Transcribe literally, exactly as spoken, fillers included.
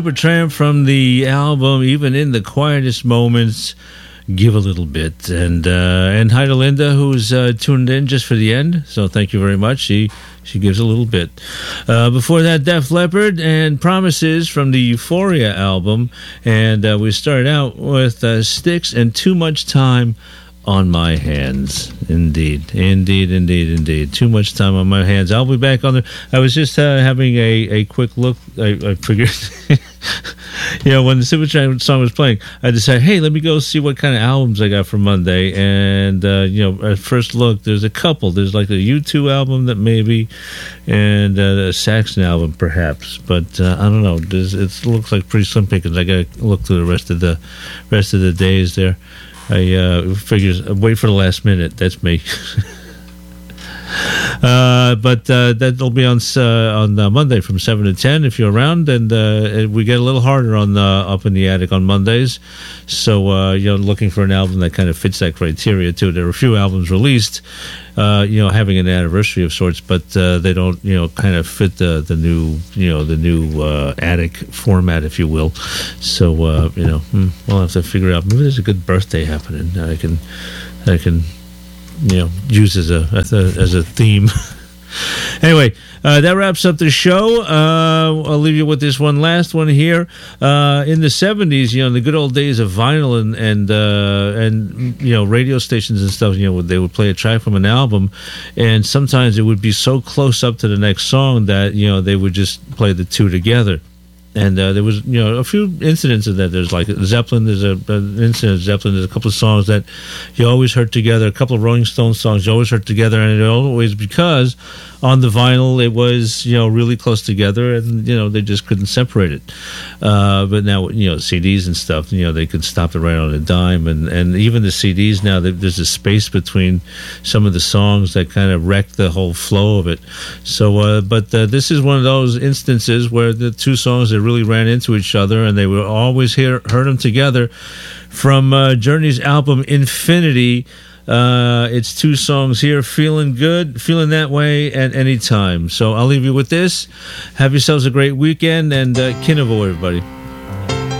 Supertramp from the album Even in the Quietest Moments, Give a Little Bit. And uh, and hi to Linda, who's uh, tuned in just for the end. So thank you very much. She she gives a little bit. Uh, before that, Def Leppard and Promises from the Euphoria album. And uh, we started out with uh, Styx and Too Much Time on My Hands. Indeed, indeed, indeed, indeed. Too much time on my hands. I'll be back on the... I was just uh, having a, a quick look. I, I figured... you know, when the Supertramp song was playing, I decided, hey, let me go see what kind of albums I got for Monday. And, uh, you know, at first look, there's a couple. There's like a U two album that maybe, and uh, a Saxon album perhaps. But uh, I don't know. There's, it looks like pretty slim pickings. I got to look through the rest of the rest of the days there. I uh, figures wait for the last minute. That's me. uh, but uh, that'll be on uh, on uh, Monday from seven to ten if you're around, and uh, we get a little harder on uh, Up in the Attic on Mondays. So uh, you know, looking for an album that kind of fits that criteria too. There are a few albums released, uh, you know, having an anniversary of sorts, but uh, they don't, you know, kind of fit the the new, you know, the new uh, Attic format, if you will. So uh, you know, we'll have to figure out. Maybe there's a good birthday happening. I can, I can. you know, use as a as a, as a theme. Anyway, uh, that wraps up the show. Uh, I'll leave you with this one last one here. Uh, in the seventies, you know, in the good old days of vinyl and and uh, and you know, radio stations and stuff, you know, they would play a track from an album, and sometimes it would be so close up to the next song that, you know, they would just play the two together. And uh, there was, you know, a few incidents of that. There's like Zeppelin. There's a, an incident of Zeppelin. There's a couple of songs that you always heard together. A couple of Rolling Stones songs you always heard together, and it always because on the vinyl it was, you know, really close together, and you know, they just couldn't separate it. Uh, but now, you know, C Ds and stuff, you know, they could stop it right on a dime, and and even the C Ds now, there's a space between some of the songs that kind of wreck the whole flow of it. So, uh, but uh, this is one of those instances where the two songs that really ran into each other, and they were always hear, heard them together. From uh, Journey's album Infinity, uh, it's two songs here, Feeling Good, Feeling That Way, and Anytime. So I'll leave you with this. Have yourselves a great weekend, and uh, Kinavo, everybody.